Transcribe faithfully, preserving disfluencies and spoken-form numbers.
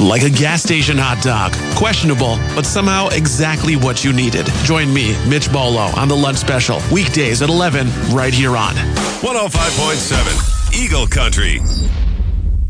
Like a gas station hot dog. Questionable, but somehow exactly what you needed. Join me, Mitch Bolo, on the Lunch Special. Weekdays at eleven, right here on one oh five point seven Eagle Country.